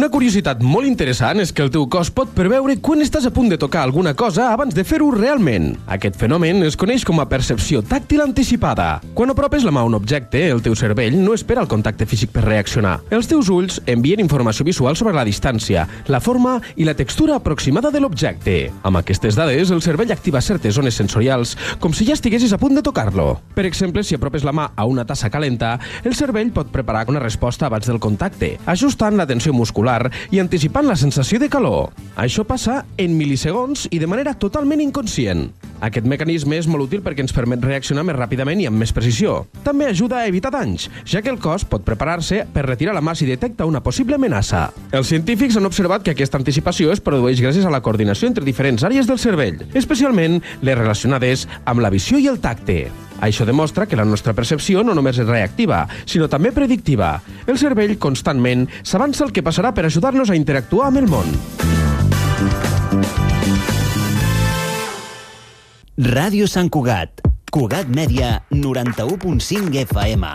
Una curiositat molt interessant és que el teu cos pot preveure quan estàs a punt de tocar alguna cosa abans de fer-ho realment. Aquest fenomen es coneix com a percepció tàctil anticipada. Quan apropes la mà a un objecte, el teu cervell no espera el contacte físic per reaccionar. Els teus ulls envien informació visual sobre la distància, la forma i la textura aproximada de l'objecte. Amb aquestes dades, el cervell activa certes zones sensorials com si ja estiguessis a punt de tocar-lo. Per exemple, si apropes la mà a una tassa calenta, el cervell pot preparar una resposta abans del contacte, ajustant la tensió muscular i anticipant la sensació de calor. Això passa en milisegons i de manera totalment inconscient. Aquest mecanisme és molt útil perquè ens permet reaccionar més ràpidament i amb més precisió. També ajuda a evitar danys, ja que el cos pot preparar-se per retirar la mà si detecta una possible amenaça. Els científics han observat que aquesta anticipació es produeix gràcies a la coordinació entre diferents àrees del cervell, especialment les relacionades amb la visió i el tacte. Això demostra que la nostra percepció no només és reactiva, sinó també predictiva. El cervell constantment s'avança el que passarà per ajudar-nos a interactuar amb el món. Ràdio Sant Cugat. Cugat Mèdia, 91.5 FM.